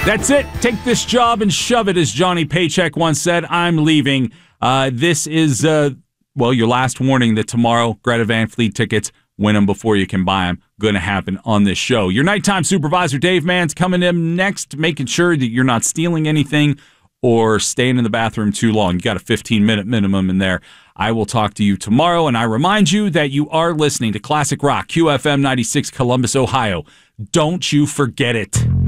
That's it. Take this job and shove it, as Johnny Paycheck once said. I'm leaving. This is, your last warning that tomorrow, Greta Van Fleet tickets, win them before you can buy them, going to happen on this show. Your nighttime supervisor, Dave Mann's, coming in next, making sure that you're not stealing anything or staying in the bathroom too long. You got a 15-minute minimum in there. I will talk to you tomorrow, and I remind you that you are listening to Classic Rock, QFM 96, Columbus, Ohio. Don't you forget it.